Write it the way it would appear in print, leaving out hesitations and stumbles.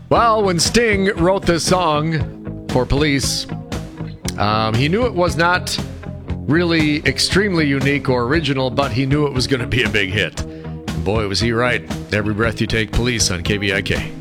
Well, when Sting wrote this song for Police, he knew it was not really extremely unique or original, but he knew it was going to be a big hit. Boy, was he right. Every Breath You Take, Police on KBIK.